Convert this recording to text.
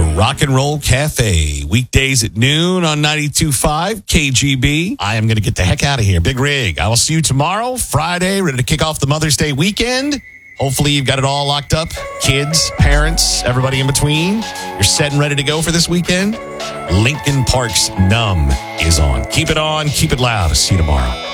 Rock and Roll Cafe. Weekdays at noon on 92.5 KGB. I am going to get the heck out of here. Big Rig. I will see you tomorrow, Friday, ready to kick off the Mother's Day weekend. Hopefully you've got it all locked up. Kids, parents, everybody in between. You're set and ready to go for this weekend. Linkin Park's Numb is on. Keep it loud. See you tomorrow.